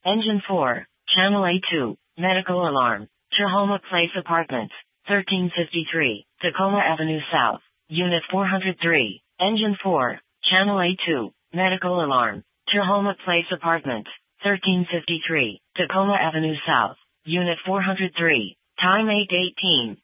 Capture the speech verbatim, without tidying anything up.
Engine four, Channel A two, medical alarm. Chahoma Place Apartments, thirteen fifty-three, Tacoma Avenue South, Unit four hundred three. Engine four, Channel A two, medical alarm. Chahoma Place Apartments, thirteen fifty-three, Tacoma Avenue South, Unit four hundred three. Time eight eighteen.